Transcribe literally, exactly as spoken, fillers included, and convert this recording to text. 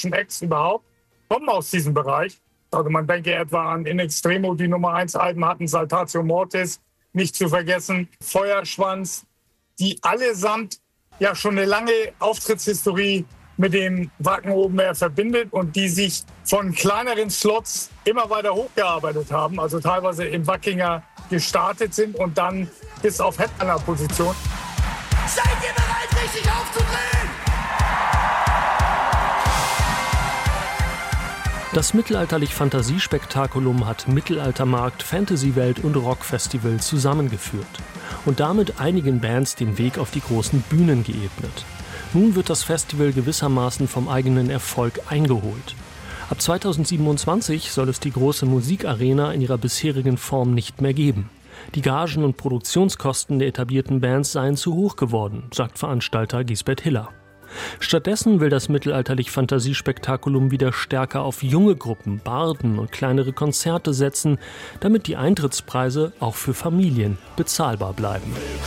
deutschen Acts überhaupt kommen aus diesem Bereich. Also man denke etwa an In Extremo, die Nummer eins Alben hatten, Saltatio Mortis, nicht zu vergessen, Feuerschwanz, die allesamt ja schon eine lange Auftrittshistorie mit dem Wacken Open Air verbindet und die sich von kleineren Slots immer weiter hochgearbeitet haben, also teilweise im Wackinger gestartet sind und dann bis auf Headliner-Position. Seid ihr bereit, richtig aufzudrehen? Das mittelalterlich-Fantasiespektakulum hat Mittelaltermarkt, Fantasywelt und Rockfestival zusammengeführt und damit einigen Bands den Weg auf die großen Bühnen geebnet. Nun wird das Festival gewissermaßen vom eigenen Erfolg eingeholt. Ab zweitausendsiebenundzwanzig soll es die große Musikarena in ihrer bisherigen Form nicht mehr geben. Die Gagen und Produktionskosten der etablierten Bands seien zu hoch geworden, sagt Veranstalter Gisbert Hiller. Stattdessen will das mittelalterlich-Fantasiespektakulum wieder stärker auf junge Gruppen, Barden und kleinere Konzerte setzen, damit die Eintrittspreise auch für Familien bezahlbar bleiben.